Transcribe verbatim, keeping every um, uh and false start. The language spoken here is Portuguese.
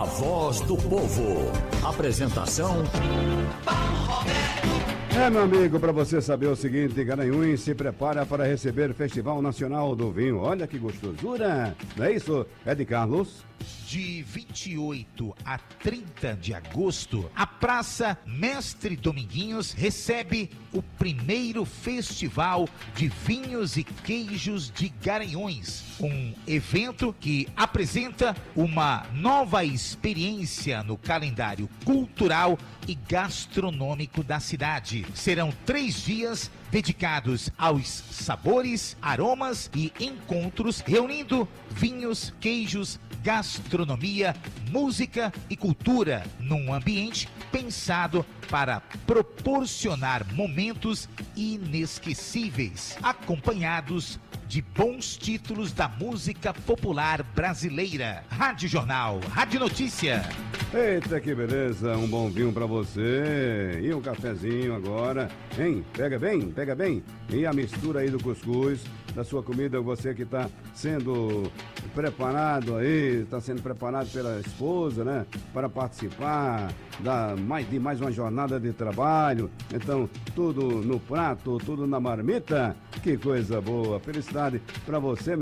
A voz do povo. Apresentação Paulo Roberto. É, meu amigo, para você saber o seguinte, Garanhuns se prepara para receber o Festival Nacional do Vinho. Olha que gostosura, não é isso, Ed Carlos? De vinte e oito a trinta de agosto, a Praça Mestre Dominguinhos recebe o primeiro Festival de Vinhos e Queijos de Garanhuns. Um evento que apresenta uma nova experiência no calendário cultural e gastronômico da cidade. Serão três dias dedicados aos sabores, aromas e encontros, reunindo vinhos, queijos, gastronomia, música e cultura num ambiente pensado para proporcionar momentos inesquecíveis, acompanhados de bons títulos da música popular brasileira. Rádio Jornal, Rádio Notícia. Eita, que beleza, um bom vinho pra você e um cafezinho agora, hein? Pega bem, pega bem. E a mistura aí do cuscuz, da sua comida, você que tá sendo preparado aí, tá sendo preparado pela esposa, né? Para participar da mais, de mais uma jornada de trabalho. Então, tudo no prato, tudo na marmita. Que coisa boa, felicidade pra você,